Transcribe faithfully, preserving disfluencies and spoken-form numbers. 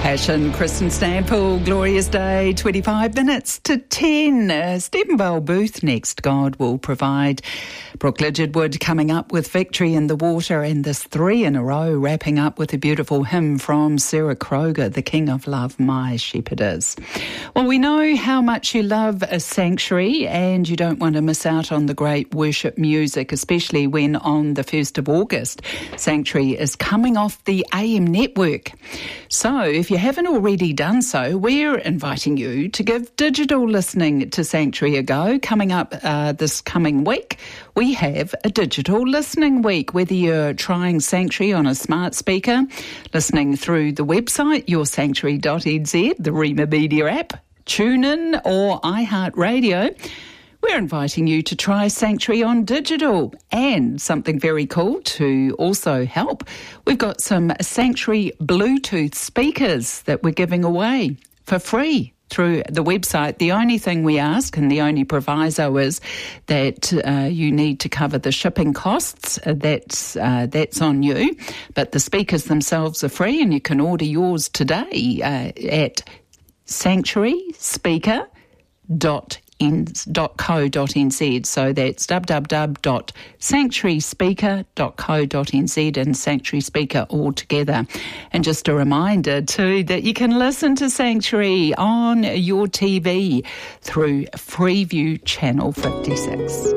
Passion, Kristen Stanfill, Glorious Day, twenty-five minutes to ten. Uh, Stephen Bell Booth next, God Will Provide. Brooke Lidgerwood coming up with Victory in the Water, and this three in a row wrapping up with a beautiful hymn from Sarah Kroger, The King of Love, My Shepherd Is. Well, we know how much you love a Sanctuary and you don't want to miss out on the great worship music, especially when on the first of August, Sanctuary is coming off the A M network. So if you haven't already done so, we're inviting you to give digital listening to Sanctuary a go. Coming up uh, this coming week, we have a digital listening week. Whether you're trying Sanctuary on a smart speaker, listening through the website, your sanctuary dot n z, the Rima Media app, TuneIn or iHeartRadio, we're inviting you to try Sanctuary on digital. And something very cool to also help, we've got some Sanctuary Bluetooth speakers that we're giving away for free through the website. The only thing we ask and the only proviso is that uh, you need to cover the shipping costs. Uh, that's uh, that's on you. But the speakers themselves are free, and you can order yours today uh, at sanctuary speaker dot co dot n z. So that's w w w dot sanctuary speaker dot co dot n z, and Sanctuary Speaker all together. And just a reminder too that you can listen to Sanctuary on your T V through Freeview Channel fifty-six.